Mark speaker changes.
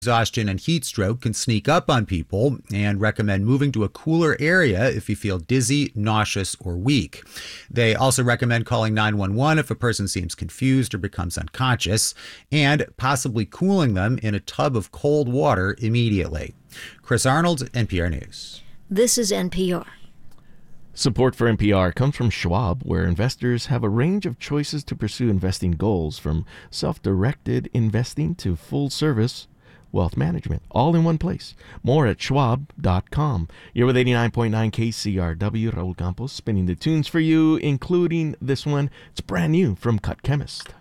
Speaker 1: Exhaustion and heat stroke can sneak up on people and recommend moving to a cooler area if you feel dizzy, nauseous, or weak. They also recommend calling 911 if a person seems confused or becomes unconscious, and possibly cooling them in a tub of cold water immediately. Chris Arnold, NPR News.
Speaker 2: This is NPR.
Speaker 3: Support for NPR comes from Schwab, where investors have a range of choices to pursue investing goals, from self-directed investing to full-service wealth management, all in one place. More at schwab.com. You're with 89.9 KCRW. Raul Campos spinning the tunes for you, including this one. It's brand new from Cut Chemist.